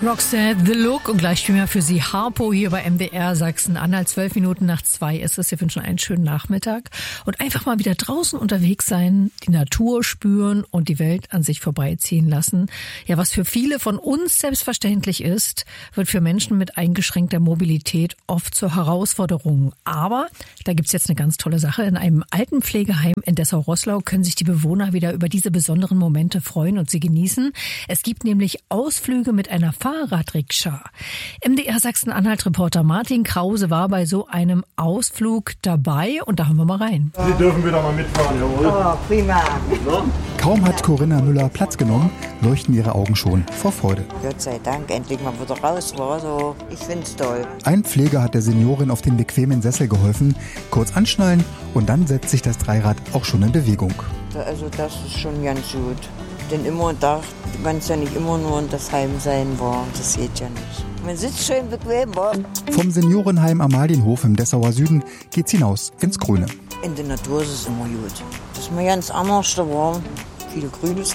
Roxette, The Look und gleich spielen wir für Sie Harpo hier bei MDR Sachsen-Anhalt. 12 Minuten nach 2 ist es. Wir wünschen einen schönen Nachmittag und einfach mal wieder draußen unterwegs sein, die Natur spüren und die Welt an sich vorbeiziehen lassen. Ja, was für viele von uns selbstverständlich ist, wird für Menschen mit eingeschränkter Mobilität oft zur Herausforderung. Aber da gibt's jetzt eine ganz tolle Sache. In einem Altenpflegeheim in Dessau-Roßlau können sich die Bewohner wieder über diese besonderen Momente freuen und sie genießen. Es gibt nämlich Ausflüge mit einer Fahrradrikscha. MDR Sachsen-Anhalt-Reporter Martin Krause war bei so einem Ausflug dabei und da haben wir mal rein. Sie dürfen wieder mal mitfahren, jawohl. Oh, prima. Kaum hat Corinna Müller Platz genommen, leuchten ihre Augen schon vor Freude. Gott sei Dank, endlich mal wieder raus. War so. Ich find's toll. Ein Pfleger hat der Seniorin auf den bequemen Sessel geholfen, kurz anschnallen und dann setzt sich das Dreirad auch schon in Bewegung. Also das ist schon ganz gut. Denn immer da, man es ja nicht immer nur in das Heim sein war. Das geht ja nicht. Man sitzt schön bequem, wa? Vom Seniorenheim Amalienhof im Dessauer Süden geht's hinaus ins Grüne. In der Natur ist es immer gut. Das ist mir ganz anders, da war viel Grünes.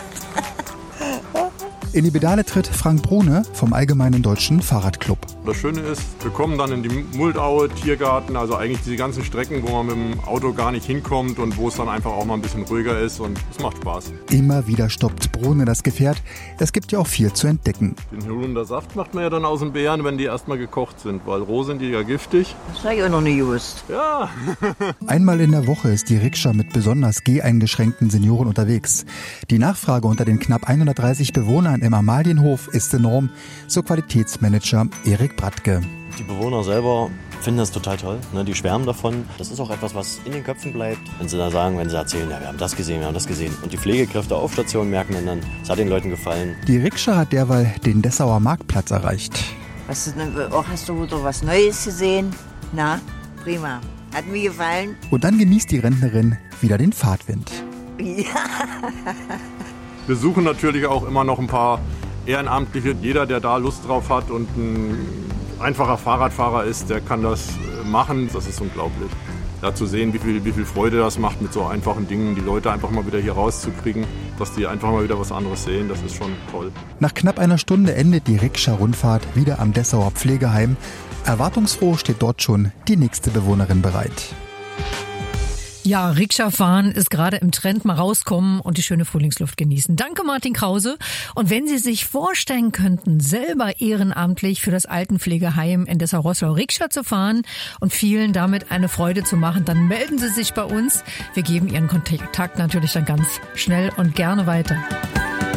In die Pedale tritt Frank Brune vom Allgemeinen Deutschen Fahrradclub. Das Schöne ist, wir kommen dann in die Muldaue, Tiergarten, also eigentlich diese ganzen Strecken, wo man mit dem Auto gar nicht hinkommt und wo es dann einfach auch mal ein bisschen ruhiger ist und es macht Spaß. Immer wieder stoppt Brune das Gefährt. Es gibt ja auch viel zu entdecken. Den Holundersaft macht man ja dann aus den Beeren, wenn die erstmal gekocht sind, weil roh sind die ja giftig. Das war ja noch nicht gewusst. Ja. Einmal in der Woche ist die Rikscha mit besonders geheingeschränkten Senioren unterwegs. Die Nachfrage unter den knapp 130 Bewohnern im Amalienhof ist enorm, so Qualitätsmanager Erik Bratke. Die Bewohner selber finden das total toll, ne? Die schwärmen davon. Das ist auch etwas, was in den Köpfen bleibt. Wenn sie da sagen, wenn sie erzählen, ja, wir haben das gesehen, wir haben das gesehen. Und die Pflegekräfte auf Station merken dann, es hat den Leuten gefallen. Die Rikscha hat derweil den Dessauer Marktplatz erreicht. Hast du wieder was Neues gesehen? Na, prima. Hat mir gefallen. Und dann genießt die Rentnerin wieder den Fahrtwind. Ja. Wir suchen natürlich auch immer noch ein paar Ehrenamtliche. Jeder, der da Lust drauf hat und ein einfacher Fahrradfahrer ist, der kann das machen. Das ist unglaublich. Da zu sehen, wie viel Freude das macht mit so einfachen Dingen, die Leute einfach mal wieder hier rauszukriegen, dass die einfach mal wieder was anderes sehen, das ist schon toll. Nach knapp einer Stunde endet die Rikscha-Rundfahrt wieder am Dessauer Pflegeheim. Erwartungsfroh steht dort schon die nächste Bewohnerin bereit. Ja, Rikscha-Fahren ist gerade im Trend. Mal rauskommen und die schöne Frühlingsluft genießen. Danke, Martin Krause. Und wenn Sie sich vorstellen könnten, selber ehrenamtlich für das Altenpflegeheim in Dessau-Roßlau Rikscha zu fahren und vielen damit eine Freude zu machen, dann melden Sie sich bei uns. Wir geben Ihren Kontakt natürlich dann ganz schnell und gerne weiter.